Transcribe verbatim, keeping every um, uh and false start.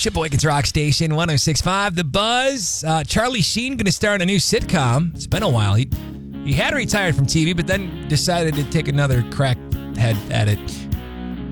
Sheboygan's Rock Station, one oh six point five. The Buzz. Uh, Charlie Sheen going to star in a new sitcom. It's been a while. He, he had retired from T V, but then decided to take another crack head at it.